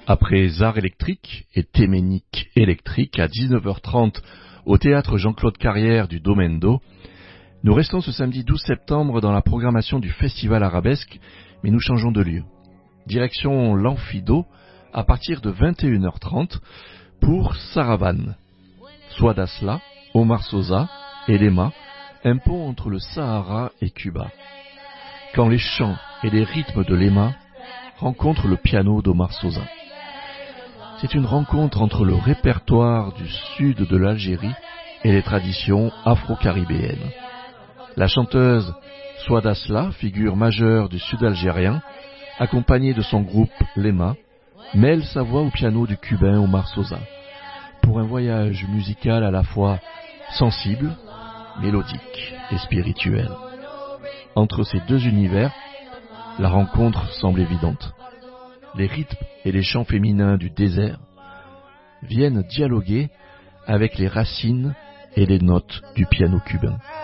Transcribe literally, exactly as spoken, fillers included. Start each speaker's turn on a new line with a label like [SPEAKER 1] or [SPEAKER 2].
[SPEAKER 1] Après Zare électrique et Théménique électrique à dix-neuf heures trente au théâtre Jean-Claude Carrière du Domaine d'Eau, nous restons ce samedi douze septembre dans la programmation du Festival Arabesque, mais nous changeons de lieu. Direction l'Amphido à partir de vingt et une heures trente pour Saravan. Soit d'Asla, Omar Sosa et Lema, un pont entre le Sahara et Cuba. Quand les chants et les rythmes de Lema rencontrent le piano d'Omar Sosa. C'est une rencontre entre le répertoire du sud de l'Algérie et les traditions afro-caribéennes. La chanteuse Souad Asla, figure majeure du sud algérien, accompagnée de son groupe Lema, mêle sa voix au piano du cubain Omar Sosa, pour un voyage musical à la fois sensible, mélodique et spirituel. Entre ces deux univers, la rencontre semble évidente. Les rythmes et les chants féminins du désert viennent dialoguer avec les racines et les notes du piano cubain.